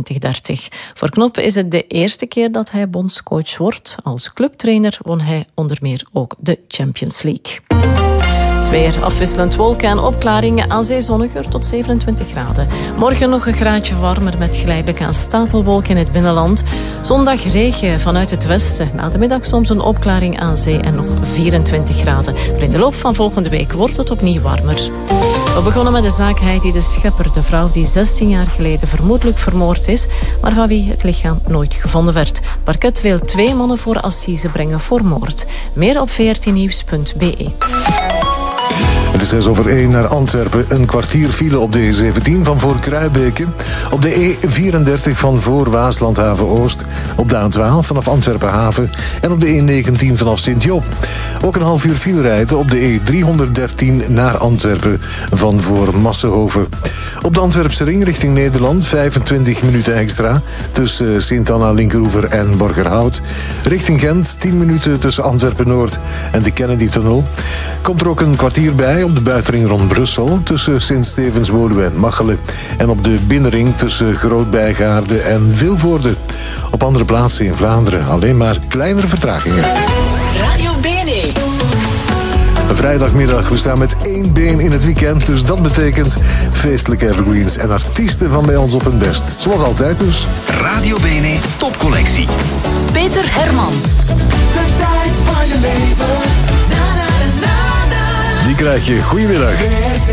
2030. Voor Knop is het de eerste keer dat hij bondscoach wordt. Als clubtrainer won hij onder meer ook de Champions League. Weer afwisselend wolken en opklaringen, aan zee zonniger tot 27 graden. Morgen nog een graadje warmer met geleidelijk aan stapelwolken in het binnenland. Zondag regen vanuit het westen. Na de middag soms een opklaring aan zee en nog 24 graden. Maar in de loop van volgende week wordt het opnieuw warmer. We begonnen met de zaak Heidi de Schepper, de vrouw die 16 jaar geleden vermoedelijk vermoord is, maar van wie het lichaam nooit gevonden werd. Het parket wil 2 mannen voor assise brengen voor moord. Meer op 14nieuws.be. Het is 1:06 naar Antwerpen. Een kwartier file op de E17 van voor Kruibeke. Op de E34 van voor Waaslandhaven Oost. Op de A12 vanaf Antwerpen Haven. En op de E19 vanaf Sint-Joop. Ook een half uur file rijden op de E313 naar Antwerpen van voor Massenhoven. Op de Antwerpse ring richting Nederland 25 minuten extra. Tussen Sint-Anna, Linkeroever en Borgerhout. Richting Gent 10 minuten tussen Antwerpen-Noord en de Kennedy-tunnel. Komt er ook een kwartier bij op de buitenring rond Brussel tussen Sint-Stevens-Woluwe en Machelen. En op de binnenring tussen Groot-Bijgaarde en Vilvoorde. Op andere plaatsen in Vlaanderen alleen maar kleinere vertragingen. Radio BNE. Vrijdagmiddag, we staan met 1 been in het weekend. Dus dat betekent feestelijke evergreens en artiesten van bij ons op hun best. Zoals altijd dus. Radio BNE Topcollectie. Peter Hermans. De tijd van je leven. Die krijg je. Goedemiddag.